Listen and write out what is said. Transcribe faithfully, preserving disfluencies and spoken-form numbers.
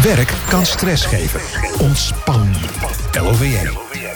Werk kan stress geven. Ontspan. L O V M.